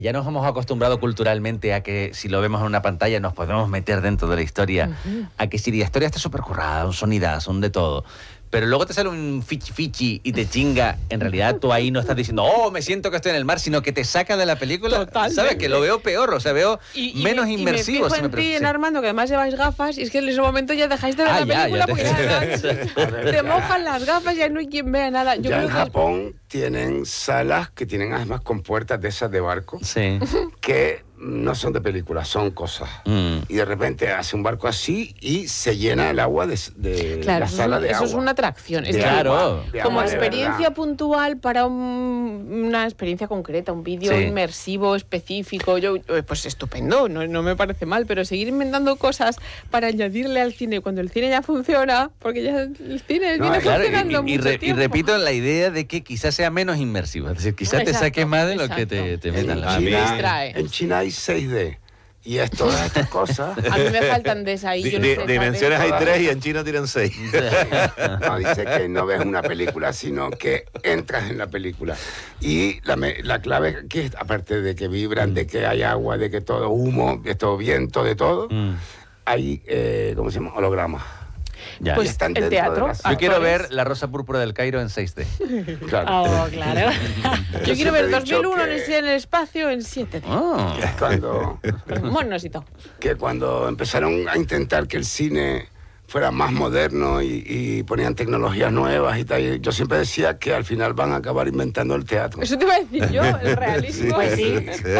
Ya nos hemos acostumbrado culturalmente a que si lo vemos en una pantalla nos podemos meter dentro de la historia, a que si la historia está súper currada, un sonidazo, un de todo, pero luego te sale un fichi y te chinga, en realidad tú ahí no estás diciendo, oh, me siento que estoy en el mar, sino que te saca de la película. Totalmente. ¿Sabes? Que lo veo peor, o sea, veo menos inmersivo. Y me fijo en ti, en Armando, que además lleváis gafas, y es que en ese momento ya dejáis de ver la película porque te mojan las gafas y ya no hay quien vea nada. Yo ya creo en Japón tienen salas que tienen además con puertas de esas de barco, sí, que no son de película, son cosas. Y de repente hace un barco así y se llena el agua de claro, la sala de agua. Eso es una atracción. Es claro. Como experiencia puntual para una experiencia concreta, un vídeo inmersivo, específico, pues estupendo, no me parece mal, pero seguir inventando cosas para añadirle al cine cuando el cine ya funciona, porque ya el cine viene funcionando mucho tiempo. Y repito la idea de que quizás sea menos inmersivo, es decir, quizás te saque más de lo que te metan la vida. En China hay 6D. Y todas estas cosas... A mí me faltan de esa. Dimensiones hay 3 y en China tienen 6. No, dice que no ves una película, sino que entras en la película. Y la clave que aparte de que vibran, de que hay agua, de que todo humo, de todo viento, de todo, hay, ¿cómo se llama? Hologramas. Ya. Pues el teatro. Yo quiero ver La Rosa Púrpura del Cairo en 6D. Claro. Oh, claro. Yo quiero ver 2001 en el espacio en 7D. Oh. Que es cuando... Monos y todo. Que cuando empezaron a intentar que el cine fuera más moderno y ponían tecnologías nuevas y tal, yo siempre decía que al final van a acabar inventando el teatro. Eso te iba a decir yo, el realismo. Pues sí.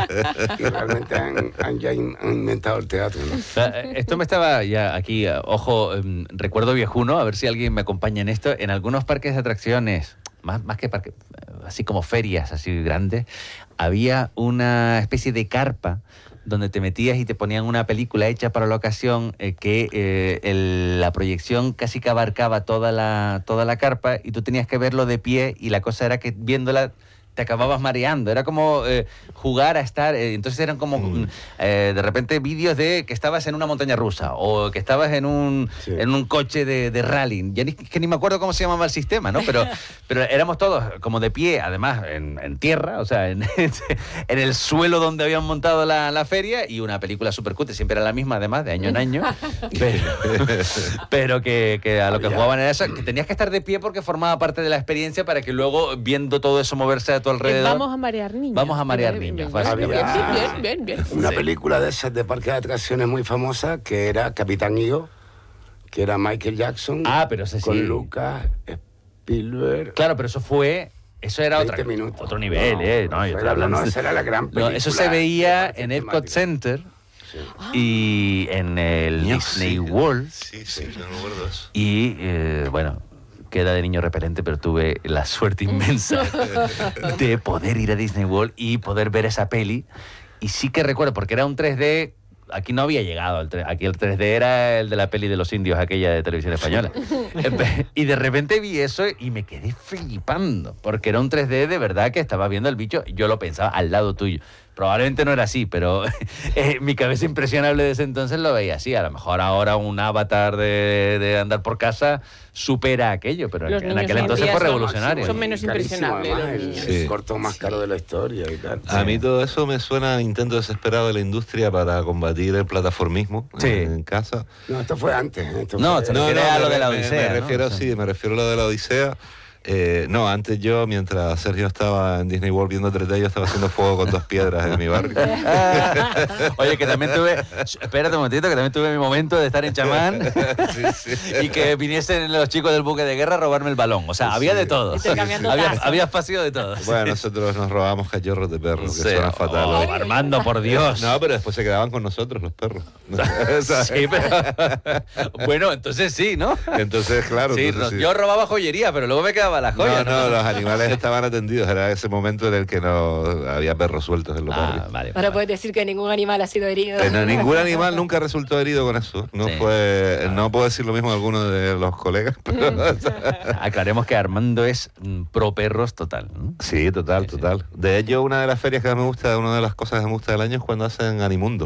Y realmente han inventado el teatro, ¿no? Esto me estaba ya aquí, ojo, recuerdo viejuno, a ver si alguien me acompaña en esto. En algunos parques de atracciones, más que parques, así como ferias así grandes, había una especie de carpa donde te metías y te ponían una película hecha para la ocasión la proyección casi que abarcaba toda la carpa y tú tenías que verlo de pie y la cosa era que viéndola te acababas mareando, era como jugar a estar, entonces eran como de repente vídeos de que estabas en una montaña rusa o que estabas en un coche de rally, ya ni me acuerdo cómo se llamaba el sistema, ¿no? Pero éramos todos como de pie, además en tierra, o sea, en el suelo donde habían montado la feria y una película súper cutre, siempre era la misma además, de año en año, pero que a lo que jugaban era eso, que tenías que estar de pie porque formaba parte de la experiencia para que luego viendo todo eso moverse a tu alrededor. Vamos a marear niños. Vamos a marear niños. Bien. Una película de esas de parque de atracciones muy famosa que era Capitán EO, que era Michael Jackson. Pero ese con sí. Lucas, Spielberg. Claro, pero eso era otro nivel, ¿no? Yo estoy hablando esa era la gran película. No, eso se veía en Epcot Center. Sí. Y en el Disney World. Sí, no me acuerdo eso. Y bueno, queda de niño repelente, pero tuve la suerte inmensa de poder ir a Disney World y poder ver esa peli. Y sí que recuerdo, porque era un 3D, aquí no había llegado, aquí el 3D era el de la peli de los indios, aquella de Televisión Española. Y de repente vi eso y me quedé flipando, porque era un 3D de verdad que estaba viendo el bicho, yo lo pensaba al lado tuyo. Probablemente no era así, pero mi cabeza impresionable de ese entonces lo veía así. A lo mejor ahora un avatar de andar por casa supera aquello, pero en aquel entonces fue revolucionario. Son menos impresionables. El corto más caro de la historia y tal. A mí todo eso me suena a intento desesperado de la industria para combatir el plataformismo en casa. No, esto fue antes. No, se refiere a lo de la Odisea. Me refiero a lo de la Odisea. Antes yo, mientras Sergio estaba en Disney World viendo 3D, yo estaba haciendo fuego con 2 piedras en mi barrio. Oye, que también espérate un momentito, que también tuve mi momento de estar en chamán y que viniesen los chicos del buque de guerra a robarme el balón. O sea, había de todo. Había espacio de todo. Bueno, nosotros nos robamos cachorros de perros, que suena fatal. Armando, por Dios. No, pero después se quedaban con nosotros los perros. Sí, pero... Bueno, entonces sí, ¿no? Entonces, claro. Sí, yo robaba joyería, pero luego me quedaba la joya. No, los animales estaban atendidos. Era ese momento en el que no había perros sueltos en los barrios. Vale. Ahora puedes decir que ningún animal ha sido herido. Ningún animal nunca resultó herido con eso. No puedo decir lo mismo de algunos de los colegas. Pero... Aclaremos que Armando es pro perros total, ¿no? Sí, total. De hecho, una de las ferias que más me gusta, una de las cosas que me gusta del año es cuando hacen Animundo.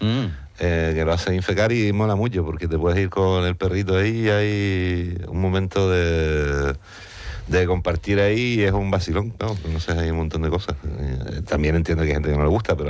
Que lo hacen Infecar y mola mucho porque te puedes ir con el perrito ahí y hay un momento de compartir ahí y es un vacilón, ¿no? Pues no sé, hay un montón de cosas. También entiendo que hay gente que no le gusta, pero